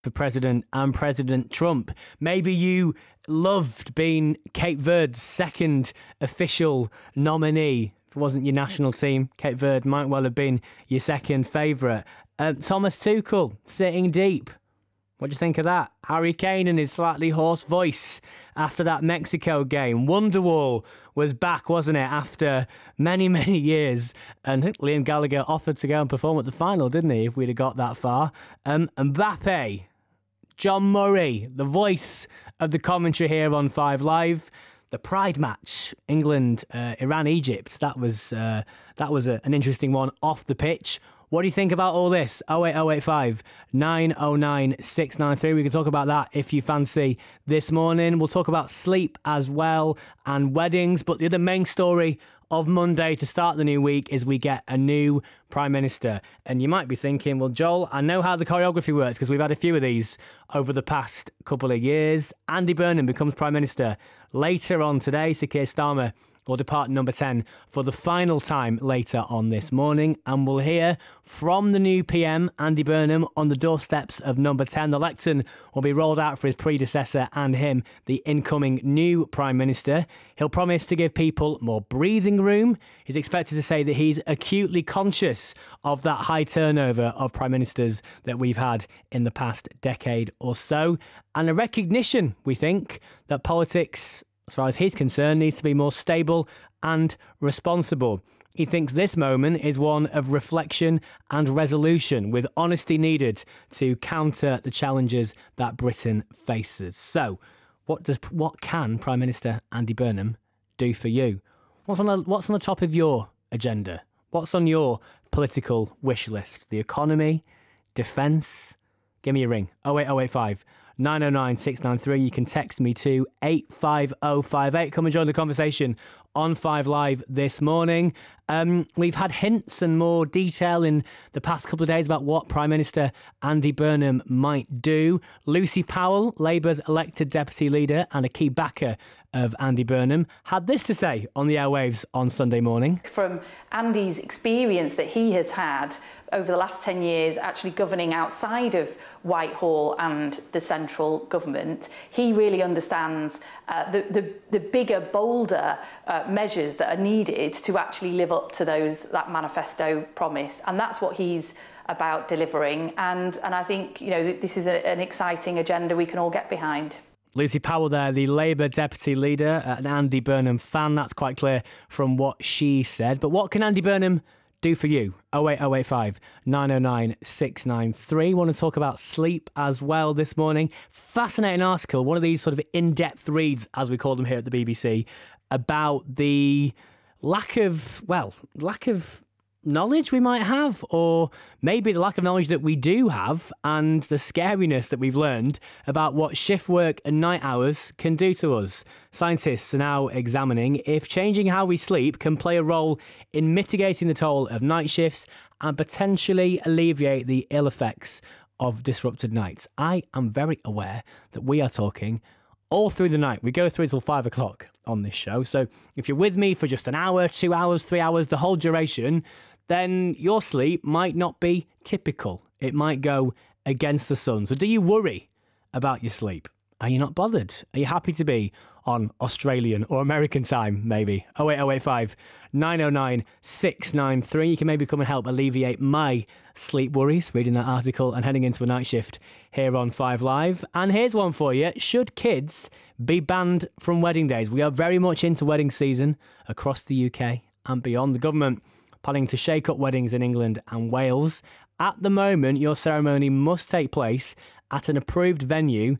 for president and President Trump. Maybe you loved being Cape Verde's second official nominee. If it wasn't your national team, Cape Verde might well have been your second favourite. Thomas Tuchel sitting deep. What do you think of that? Harry Kane and his slightly hoarse voice after that Mexico game. Wonderwall was back, wasn't it, after many, many years. And Liam Gallagher offered to go and perform at the final, didn't he, if we'd have got that far. Mbappe, John Murray, the voice of the commentary here on 5 Live. The Pride match, England, Iran, Egypt. That was an interesting one off the pitch. What do you think about all this? 08085 909 693. We can talk about that if you fancy this morning. We'll talk about sleep as well and weddings. But the other main story of Monday to start the new week is we get a new Prime Minister. And you might be thinking, well, Joel, I know how the choreography works because we've had a few of these over the past couple of years. Andy Burnham becomes Prime Minister later on today. Sir Keir Starmer will depart number 10 for the final time later on this morning. And we'll hear from the new PM, Andy Burnham, on the doorsteps of number 10. The lectern will be rolled out for his predecessor and him, the incoming new Prime Minister. He'll promise to give people more breathing room. He's expected to say that he's acutely conscious of that high turnover of Prime Ministers that we've had in the past decade or so. And a recognition, we think, that politics, as far as he's concerned, needs to be more stable and responsible. He thinks this moment is one of reflection and resolution, with honesty needed to counter the challenges that Britain faces. So, what can Prime Minister Andy Burnham do for you? What's on the top of your agenda? What's on your political wish list? The economy? Defence? Give me a ring. 08085 909 693. You can text me to 85058. Come and join the conversation on 5 Live this morning. We've had hints and more detail in the past couple of days about what Prime Minister Andy Burnham might do. Lucy Powell, Labour's elected deputy leader and a key backer of Andy Burnham, had this to say on the airwaves on Sunday morning. From Andy's experience that he has had over the last 10 years actually governing outside of Whitehall and the central government, he really understands the bigger, bolder measures that are needed to actually live up to that manifesto promise. And that's what he's about delivering. And I think, this is an exciting agenda we can all get behind. Lucy Powell there, the Labour deputy leader, an Andy Burnham fan. That's quite clear from what she said. But what can Andy Burnham do for you? 08085 909 693. Want to talk about sleep as well this morning. Fascinating article, one of these sort of in-depth reads, as we call them here at the BBC, about the lack of knowledge we might have, or maybe the lack of knowledge that we do have, and the scariness that we've learned about what shift work and night hours can do to us. Scientists are now examining if changing how we sleep can play a role in mitigating the toll of night shifts and potentially alleviate the ill effects of disrupted nights. I am very aware that we are talking all through the night. We go through till 5 o'clock on this show. So if you're with me for just an hour, 2 hours, 3 hours, the whole duration, then your sleep might not be typical. It might go against the sun. So do you worry about your sleep? Are you not bothered? Are you happy to be on Australian or American time, maybe? 08085 909 693. You can maybe come and help alleviate my sleep worries, reading that article and heading into a night shift here on 5 Live. And here's one for you. Should kids be banned from wedding days? We are very much into wedding season across the UK and beyond. The government planning to shake up weddings in England and Wales. At the moment, your ceremony must take place at an approved venue